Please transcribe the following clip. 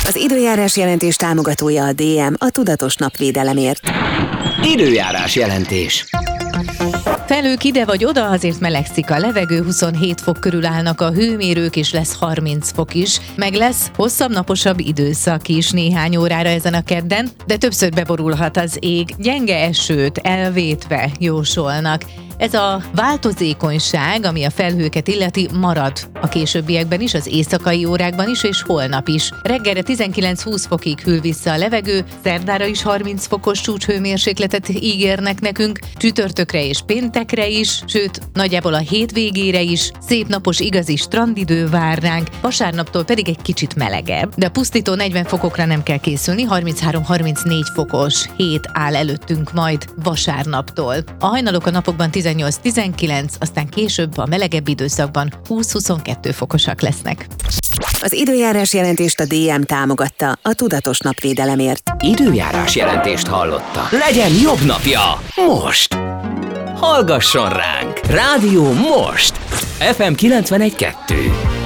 Az időjárás jelentés támogatója a DM, a tudatos napvédelemért. Időjárás jelentés. Felők ide vagy oda, azért melegszik a levegő, 27 fok körül állnak a hőmérők, és lesz 30 fok is. Meg lesz hosszabb, naposabb időszak is néhány órára ezen a kedden, de többször beborulhat az ég, gyenge esőt elvétve jósolnak. Ez a változékonyság, ami a felhőket illeti, marad a későbbiekben is, az éjszakai órákban is, és holnap is. Reggelre 19-20 fokig hűl vissza a levegő, szerdára is 30 fokos csúcshőmérsékletet ígérnek nekünk, csütörtökre és péntekre is, sőt, nagyjából a hétvégére is, szép napos igazi strandidő vár ránk, vasárnaptól pedig egy kicsit melegebb. De a pusztító 40 fokokra nem kell készülni, 33-34 fokos hét áll előttünk majd vasárnaptól. A hajnalok a napokban 18-19, aztán később a melegebb időszakban 20-22 fokosak lesznek. Az időjárás jelentést a DM támogatta, a tudatos napvédelemért. Időjárás jelentést hallotta. Legyen jobb napja most! Hallgasson ránk! Rádió most! FM 91.2